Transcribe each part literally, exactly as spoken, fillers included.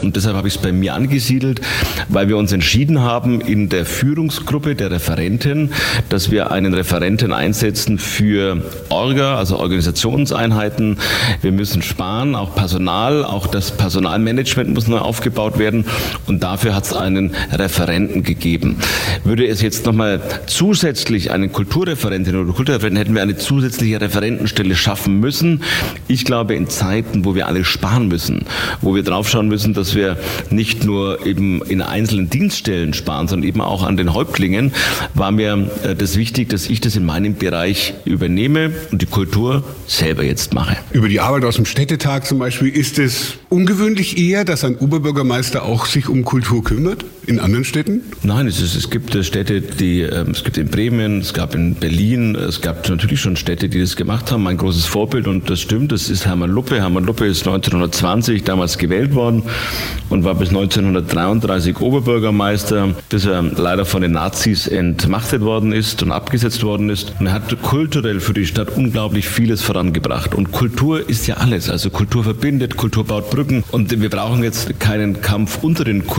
Und deshalb habe ich es bei mir angesiedelt, weil wir uns entschieden haben in der Führungsgruppe der Referenten, dass wir einen Referenten einsetzen für Orga, also Organisationseinheiten. Wir müssen sparen, auch Personal, auch das Personalmanagement muss neu aufgebaut werden und dafür hat es einen Referenten gegeben. Würde es jetzt nochmal zusätzlich einen Kulturreferentin oder Kulturreferenten, hätten wir eine zusätzliche Referentenstelle schaffen müssen. Ich glaube, in Zeiten, wo wir alle sparen müssen, wo wir draufschauen müssen, dass wir nicht nur eben in einzelnen Dienststellen sparen, sondern eben auch an den Häuptlingen, war mir das wichtig, dass ich das in meinem Bereich übernehme und die Kultur selber jetzt mache. Über die Arbeit aus dem Städtetag zum Beispiel, ist es ungewöhnlich eher, dass ein Oberbürgermeister auch sich um Kultur kümmert in anderen Städten? Nein, es, ist, es gibt Städte, die, es gibt in Bremen, es gab in Berlin, es gab natürlich schon Städte, die das gemacht haben. Mein großes Vorbild, und das stimmt, das ist Hermann Luppe. Hermann Luppe ist neunzehnhundertzwanzig damals gewählt worden und war bis neunzehnhundertdreiunddreißig Oberbürgermeister, bis er leider von den Nazis entmachtet worden ist und abgesetzt worden ist. Und er hat kulturell für die Stadt unglaublich vieles vorangebracht. Und Kultur ist ja alles. Also Kultur verbindet, Kultur baut Brücken. Und wir brauchen jetzt keinen Kampf unter den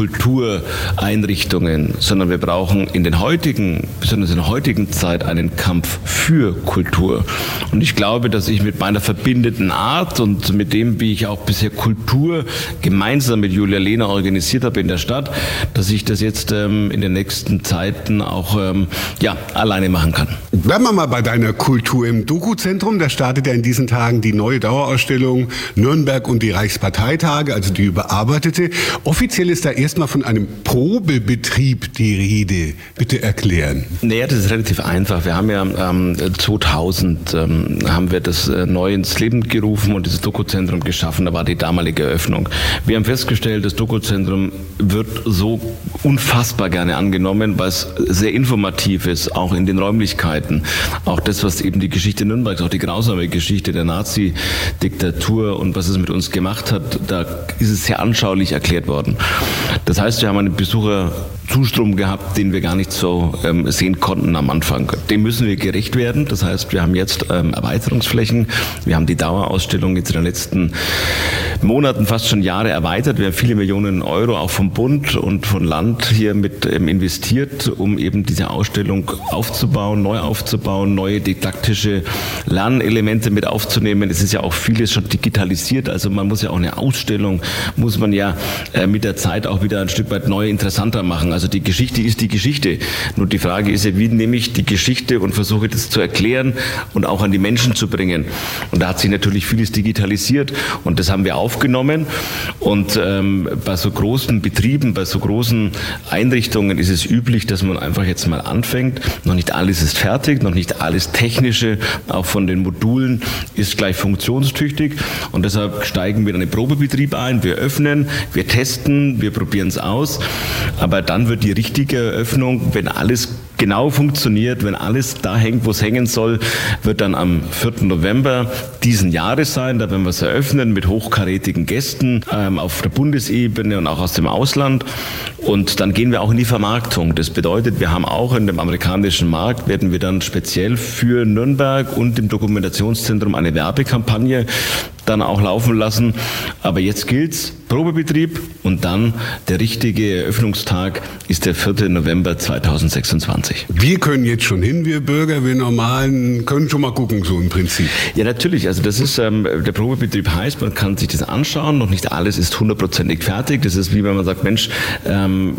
Kultureinrichtungen, sondern wir brauchen in den heutigen, besonders in der heutigen Zeit, einen Kampf für Kultur. Und ich glaube, dass ich mit meiner verbindenden Art und mit dem, wie ich auch bisher Kultur gemeinsam mit Julia Lehner organisiert habe in der Stadt, dass ich das jetzt ähm, in den nächsten Zeiten auch ähm, ja, alleine machen kann. Bleiben wir mal bei deiner Kultur im Doku-Zentrum. Da startet ja in diesen Tagen die neue Dauerausstellung Nürnberg und die Reichsparteitage, also die überarbeitete. Offiziell ist da erstmal von einem Probebetrieb die Rede. Bitte erklären. Naja, das ist relativ einfach. Wir haben ja ähm, zweitausend ähm, haben wir das äh, neu ins Leben gerufen und dieses Doku-Zentrum geschaffen. Da war die damalige Eröffnung. Wir haben festgestellt, das Doku-Zentrum wird so unfassbar gerne angenommen, weil es sehr informativ ist, auch in den Räumlichkeiten. Auch das, was eben die Geschichte Nürnbergs, auch die grausame Geschichte der Nazi-Diktatur und was es mit uns gemacht hat, da ist es sehr anschaulich erklärt worden. Das heißt, wir haben einen Besucherzustrom gehabt, den wir gar nicht so ähm, sehen konnten am Anfang. Dem müssen wir gerecht werden. Das heißt, wir haben jetzt ähm, Erweiterungsflächen. Wir haben die Dauerausstellung jetzt in den letzten Monaten, fast schon Jahre erweitert. Wir haben viele Millionen Euro auch vom Bund und von Land hier mit ähm, investiert, um eben diese Ausstellung aufzubauen, neu aufzubauen, neue didaktische Lernelemente mit aufzunehmen. Es ist ja auch vieles schon digitalisiert. Also man muss ja auch eine Ausstellung, muss man ja äh, mit der Zeit auch wieder ein Stück weit neu interessanter machen. Also die Geschichte ist die Geschichte. Nur die Frage ist ja, wie nehme ich die Geschichte und versuche das zu erklären und auch an die Menschen zu bringen. Und da hat sich natürlich vieles digitalisiert und das haben wir aufgenommen. Und ähm, bei so großen Betrieben, bei so großen Einrichtungen ist es üblich, dass man einfach jetzt mal anfängt. Noch nicht alles ist fertig, noch nicht alles Technische, auch von den Modulen, ist gleich funktionstüchtig. Und deshalb steigen wir in einen Probebetrieb ein. Wir öffnen, wir testen, wir probieren es aus. Aber dann wird die richtige Eröffnung, wenn alles genau funktioniert, wenn alles da hängt, wo es hängen soll, wird dann am vierten November diesen Jahres sein. Da werden wir es eröffnen mit hochkarätigen Gästen ähm, auf der Bundesebene und auch aus dem Ausland. Und dann gehen wir auch in die Vermarktung. Das bedeutet, wir haben auch in dem amerikanischen Markt, werden wir dann speziell für Nürnberg und dem Dokumentationszentrum eine Werbekampagne dann auch laufen lassen. Aber jetzt gilt's, Probebetrieb und dann der richtige Eröffnungstag ist der vierte November zweitausendsechsundzwanzig. Wir können jetzt schon hin, wir Bürger, wir Normalen, können schon mal gucken, so im Prinzip. Ja, natürlich. Also das ist, ähm, der Probebetrieb heißt, man kann sich das anschauen. Noch nicht alles ist hundertprozentig fertig. Das ist wie wenn man sagt, Mensch, ähm,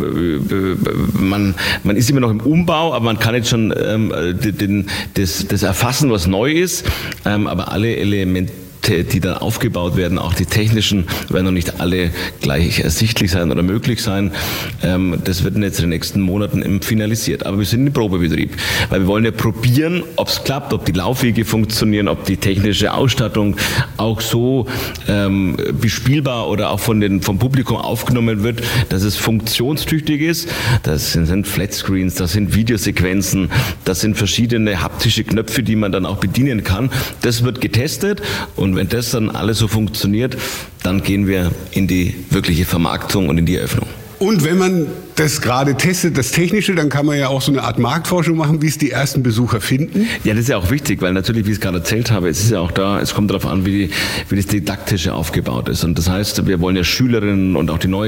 man, man ist immer noch im Umbau, aber man kann jetzt schon ähm, den, das, das erfassen, was neu ist. Ähm, aber alle Elemente, die dann aufgebaut werden, auch die technischen, werden noch nicht alle gleich ersichtlich sein oder möglich sein. Das wird jetzt in den nächsten Monaten finalisiert. Aber wir sind im Probebetrieb, weil wir wollen ja probieren, ob es klappt, ob die Laufwege funktionieren, ob die technische Ausstattung auch so ähm, bespielbar oder auch von den, vom Publikum aufgenommen wird, dass es funktionstüchtig ist. Das sind, sind Flatscreens, das sind Videosequenzen, das sind verschiedene haptische Knöpfe, die man dann auch bedienen kann. Das wird getestet und wenn das dann alles so funktioniert, dann gehen wir in die wirkliche Vermarktung und in die Eröffnung. Und wenn man das gerade testet, das Technische, dann kann man ja auch so eine Art Marktforschung machen, wie es die ersten Besucher finden. Ja, das ist ja auch wichtig, weil natürlich, wie ich es gerade erzählt habe, es ist ja auch da, es kommt darauf an, wie, die, wie das Didaktische aufgebaut ist. Und das heißt, wir wollen ja Schülerinnen und auch die neue